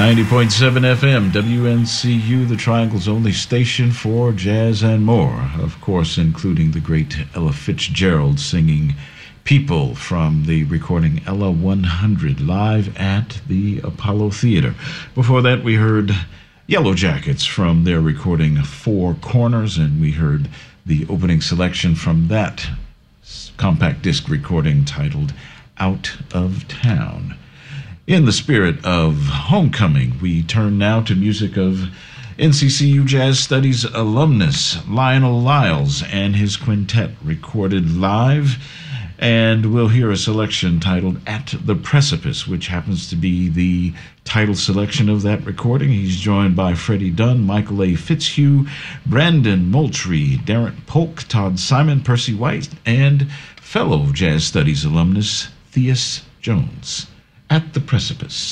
90.7 FM, WNCU, the Triangle's only station for jazz and more. Of course, including the great Ella Fitzgerald singing People from the recording Ella 100 live at the Apollo Theater. Before that, we heard Yellow Jackets from their recording Four Corners, and we heard the opening selection from that compact disc recording titled Out of Town. In the spirit of homecoming, we turn now to music of NCCU Jazz Studies alumnus Lionel Lyles and his quintet, recorded live, and we'll hear a selection titled At the Precipice, which happens to be the title selection of that recording. He's joined by Freddie Dunn, Michael A. Fitzhugh, Brandon Moultrie, Darren Polk, Todd Simon, Percy White, and fellow Jazz Studies alumnus Theus Jones. At the Precipice.